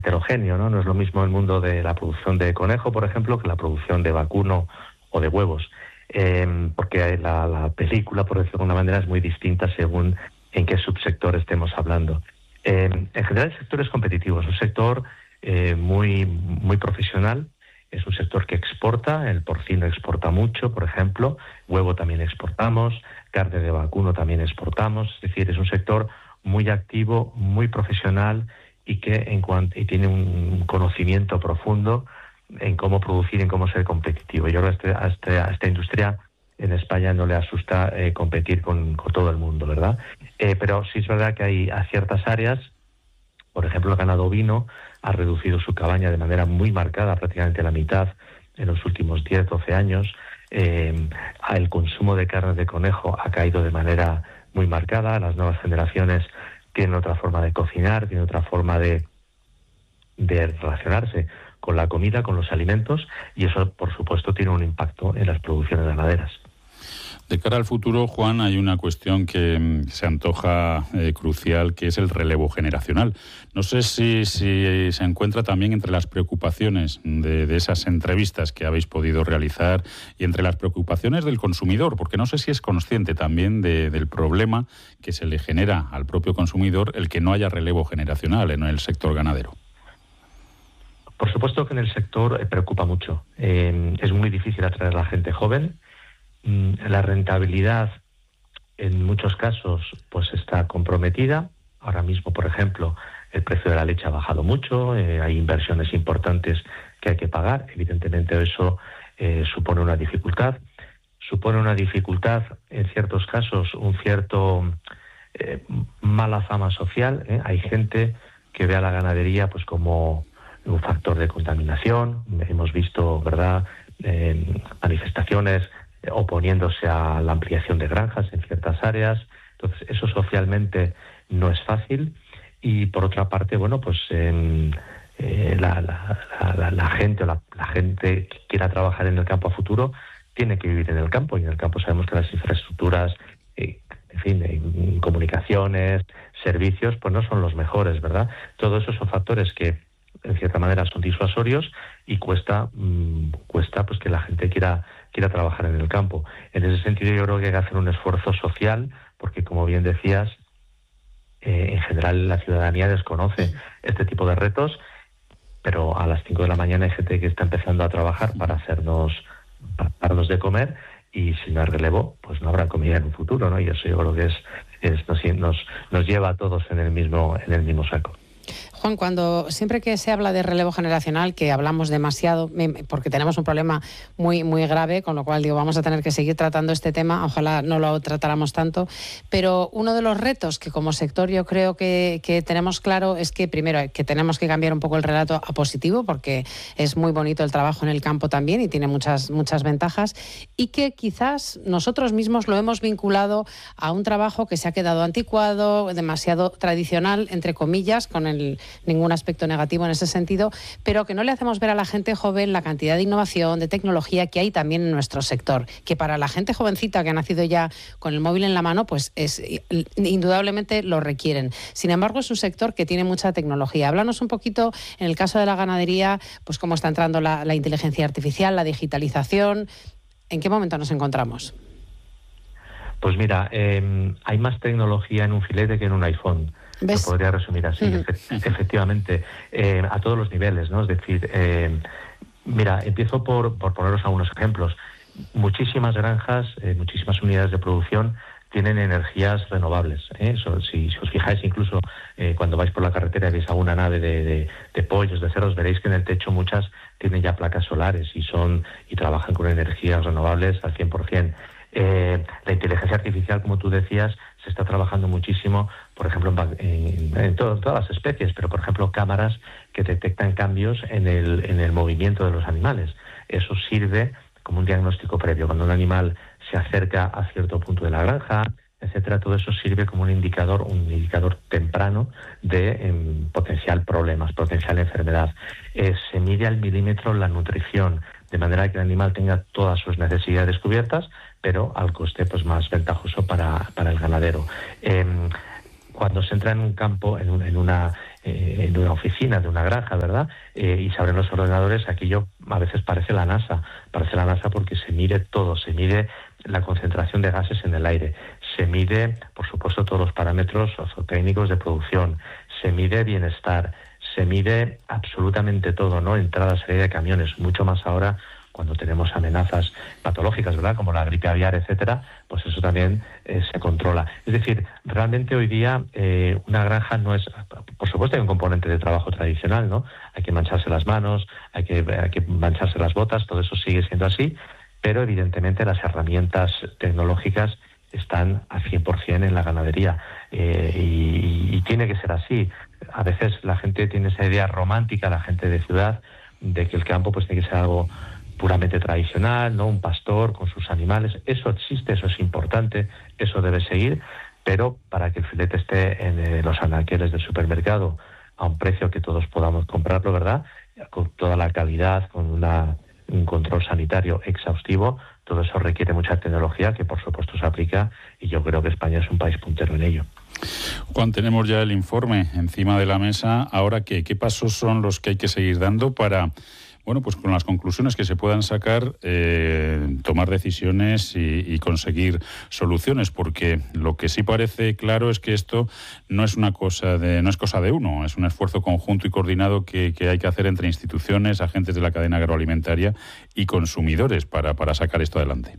heterogéneo, ¿no? No es lo mismo el mundo de la producción de conejo, por ejemplo, que la producción de vacuno o de huevos, porque la película, por decirlo de alguna manera, es muy distinta según en qué subsector estemos hablando. En general el sector es competitivo, es un sector muy, muy profesional, es un sector que exporta, el porcino exporta mucho, por ejemplo, huevo también exportamos, carne de vacuno también exportamos, es decir, es un sector muy activo, muy profesional y que y tiene un conocimiento profundo en cómo producir, en cómo ser competitivo. Yo creo que a esta industria en España no le asusta competir con todo el mundo, ¿verdad? Pero sí es verdad que hay a ciertas áreas, por ejemplo, el ganado ovino ha reducido su cabaña de manera muy marcada, prácticamente la mitad en los últimos 10, 12 años. El consumo de carne de conejo ha caído de manera muy marcada. Las nuevas generaciones tienen otra forma de cocinar, tienen otra forma de relacionarse con la comida, con los alimentos, y eso, por supuesto, tiene un impacto en las producciones ganaderas. De cara al futuro, Juan, hay una cuestión que se antoja crucial, que es el relevo generacional. No sé si se encuentra también entre las preocupaciones de esas entrevistas que habéis podido realizar y entre las preocupaciones del consumidor, porque no sé si es consciente también del problema que se le genera al propio consumidor el que no haya relevo generacional en el sector ganadero. Por supuesto que en el sector preocupa mucho. Es muy difícil atraer a la gente joven. La rentabilidad en muchos casos pues está comprometida. Ahora mismo, por ejemplo, el precio de la leche ha bajado mucho, hay inversiones importantes que hay que pagar. Evidentemente eso supone una dificultad. Supone una dificultad, en ciertos casos, un cierto mala fama social. Hay gente que ve a la ganadería pues como un factor de contaminación. Hemos visto, ¿verdad?, manifestaciones oponiéndose a la ampliación de granjas en ciertas áreas. Entonces, eso socialmente no es fácil. Y por otra parte, bueno, pues la gente que quiera trabajar en el campo a futuro tiene que vivir en el campo, y en el campo sabemos que las infraestructuras, comunicaciones, servicios, pues no son los mejores, ¿verdad? Todos esos son factores que en cierta manera son disuasorios y cuesta pues que la gente quiera trabajar en el campo. En ese sentido yo creo que hay que hacer un esfuerzo social, porque como bien decías, en general la ciudadanía desconoce este tipo de retos, pero a las 5 de la mañana hay gente que está empezando a trabajar para darnos de comer, y si no hay relevo, pues no habrá comida en un futuro, ¿no? Y eso yo creo que nos lleva a todos en el mismo saco. Juan, siempre que se habla de relevo generacional, que hablamos demasiado, porque tenemos un problema muy, muy grave, con lo cual vamos a tener que seguir tratando este tema, ojalá no lo tratáramos tanto, pero uno de los retos que como sector yo creo que tenemos claro es que primero que tenemos que cambiar un poco el relato a positivo, porque es muy bonito el trabajo en el campo también y tiene muchas ventajas, y que quizás nosotros mismos lo hemos vinculado a un trabajo que se ha quedado anticuado, demasiado tradicional, entre comillas, con ningún aspecto negativo en ese sentido, pero que no le hacemos ver a la gente joven la cantidad de innovación, de tecnología que hay también en nuestro sector, que para la gente jovencita que ha nacido ya con el móvil en la mano, pues indudablemente lo requieren. Sin embargo, es un sector que tiene mucha tecnología. Háblanos un poquito, en el caso de la ganadería, pues cómo está entrando la inteligencia artificial, la digitalización. ¿En qué momento nos encontramos? Pues mira, hay más tecnología en un filete que en un iPhone. ¿Ves? Lo podría resumir así, efectivamente, a todos los niveles, ¿no? Es decir, mira, empiezo por poneros algunos ejemplos. Muchísimas granjas, muchísimas unidades de producción tienen energías renovables. Si os fijáis, incluso cuando vais por la carretera y veis alguna nave de pollos, de cerdos, veréis que en el techo muchas tienen ya placas solares y trabajan con energías renovables al 100%. La inteligencia artificial, como tú decías, se está trabajando muchísimo, por ejemplo, en todas las especies, pero por ejemplo cámaras que detectan cambios en el movimiento de los animales. Eso sirve como un diagnóstico previo. Cuando un animal se acerca a cierto punto de la granja, etcétera, todo eso sirve como un indicador temprano de potencial problemas, potencial enfermedad. Se mide al milímetro la nutrición, de manera que el animal tenga todas sus necesidades cubiertas, pero al coste pues más ventajoso para el ganadero. Cuando se entra en un campo, en en una oficina, de una granja, ¿verdad? Y se abren los ordenadores, aquello a veces parece la NASA porque se mide todo, se mide la concentración de gases en el aire, se mide, por supuesto, todos los parámetros sociotécnicos de producción, se mide bienestar, se mide absolutamente todo, ¿no? Entrada, salida de camiones, mucho más ahora cuando tenemos amenazas patológicas, ¿verdad?, como la gripe aviar, etcétera, pues eso también se controla. Es decir, realmente hoy día una granja no es... Por supuesto hay un componente de trabajo tradicional, ¿no? Hay que mancharse las manos, hay que mancharse las botas, todo eso sigue siendo así, pero evidentemente las herramientas tecnológicas están al 100% en la ganadería y tiene que ser así. A veces la gente tiene esa idea romántica, la gente de ciudad, de que el campo pues tiene que ser algo puramente tradicional, ¿no? Un pastor con sus animales. Eso existe, eso es importante, eso debe seguir, pero para que el filete esté en los anaqueles del supermercado a un precio que todos podamos comprarlo, ¿verdad?, con toda la calidad, con un control sanitario exhaustivo, todo eso requiere mucha tecnología que por supuesto se aplica y yo creo que España es un país puntero en ello. Juan, tenemos ya el informe encima de la mesa. Ahora, ¿qué pasos son los que hay que seguir dando para, bueno, pues con las conclusiones que se puedan sacar, tomar decisiones y conseguir soluciones? Porque lo que sí parece claro es que esto no es cosa de uno, es un esfuerzo conjunto y coordinado que hay que hacer entre instituciones, agentes de la cadena agroalimentaria y consumidores para sacar esto adelante.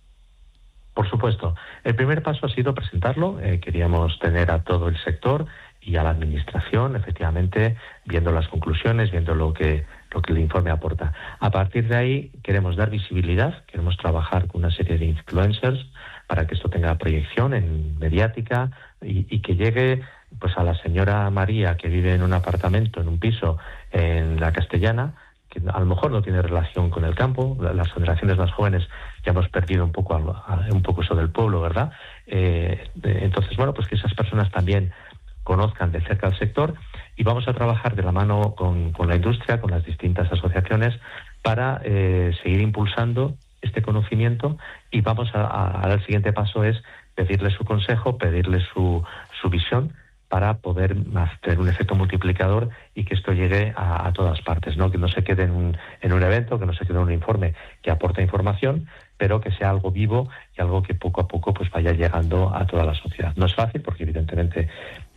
Por supuesto. El primer paso ha sido presentarlo. Queríamos tener a todo el sector y a la administración, efectivamente, viendo las conclusiones, viendo lo que el informe aporta. A partir de ahí queremos dar visibilidad, queremos trabajar con una serie de influencers para que esto tenga proyección mediática y que llegue pues a la señora María que vive en un apartamento, en un piso en la Castellana, que a lo mejor no tiene relación con el campo. Las generaciones más jóvenes ya hemos perdido un poco eso del pueblo, ¿verdad? Entonces, bueno, pues que esas personas también conozcan de cerca el sector y vamos a trabajar de la mano con la industria, con las distintas asociaciones para seguir impulsando este conocimiento y vamos ahora el siguiente paso es pedirle su consejo, pedirle su visión para poder tener un efecto multiplicador y que esto llegue a todas partes, ¿no? Que no se quede en un evento, que no se quede en un informe que aporta información, pero que sea algo vivo y algo que poco a poco pues vaya llegando a toda la sociedad. No es fácil porque evidentemente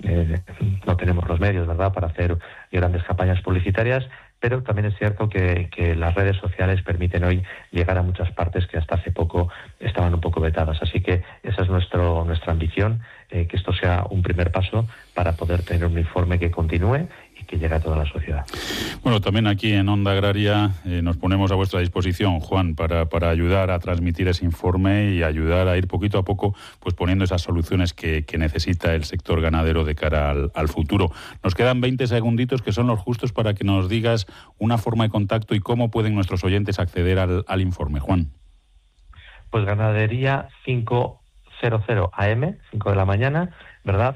no tenemos los medios, ¿verdad?, para hacer grandes campañas publicitarias, pero también es cierto que las redes sociales permiten hoy llegar a muchas partes que hasta hace poco estaban un poco vetadas. Así que esa es nuestra ambición, que esto sea un primer paso para poder tener un informe que continúe y que llegue a toda la sociedad. Bueno, también aquí en Onda Agraria nos ponemos a vuestra disposición, Juan, para ayudar a transmitir ese informe y ayudar a ir poquito a poco pues poniendo esas soluciones que necesita el sector ganadero de cara al futuro. Nos quedan 20 segunditos que son los justos para que nos digas una forma de contacto y cómo pueden nuestros oyentes acceder al informe, Juan. Pues Ganadería 500 AM, 5 de la mañana, ¿verdad?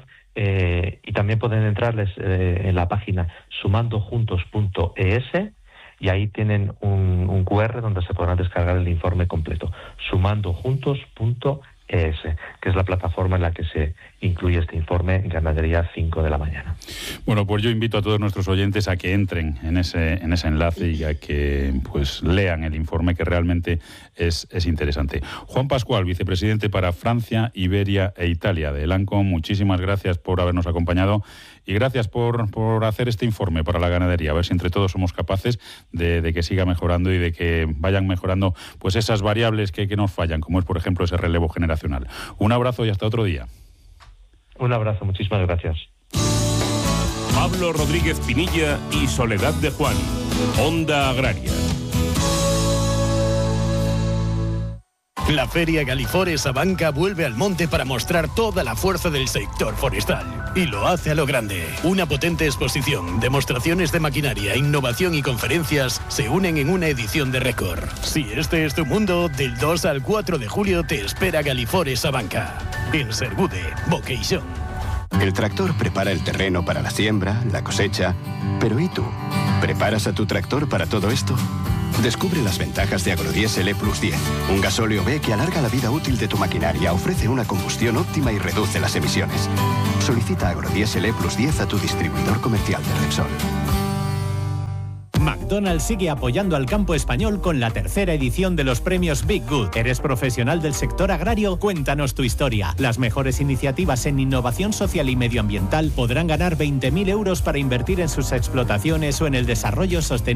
Y también pueden entrarles en la página sumandojuntos.es y ahí tienen un QR donde se podrán descargar el informe completo. Sumandojuntos.es, que es la plataforma en la que se incluye este informe en Ganadería 5 de la mañana. Bueno, pues yo invito a todos nuestros oyentes a que entren en ese enlace y a que pues lean el informe, que realmente es interesante. Juan Pascual, vicepresidente para Francia, Iberia e Italia de Elanco, muchísimas gracias por habernos acompañado y gracias por hacer este informe para la ganadería. A ver si entre todos somos capaces de que siga mejorando y de que vayan mejorando pues esas variables que nos fallan, como es por ejemplo ese relevo generacional. Un abrazo y hasta otro día. Un abrazo, muchísimas gracias. Pablo Rodríguez Pinilla y Soledad de Juan, Onda Agraria. La Feria Galifores Abanca vuelve al monte para mostrar toda la fuerza del sector forestal. Y lo hace a lo grande. Una potente exposición, demostraciones de maquinaria, innovación y conferencias se unen en una edición de récord. Si este es tu mundo, del 2 al 4 de julio te espera Galifores Abanca. En Sergude, Vocation. El tractor prepara el terreno para la siembra, la cosecha. Pero ¿y tú? ¿Preparas a tu tractor para todo esto? Descubre las ventajas de Agrodiesel E+10, un gasóleo B que alarga la vida útil de tu maquinaria, ofrece una combustión óptima y reduce las emisiones. Solicita Agrodiesel E+10 a tu distribuidor comercial de Repsol. McDonald's sigue apoyando al campo español con la tercera edición de los premios Big Good. ¿Eres profesional del sector agrario? Cuéntanos tu historia. Las mejores iniciativas en innovación social y medioambiental podrán ganar 20.000 euros para invertir en sus explotaciones o en el desarrollo sostenible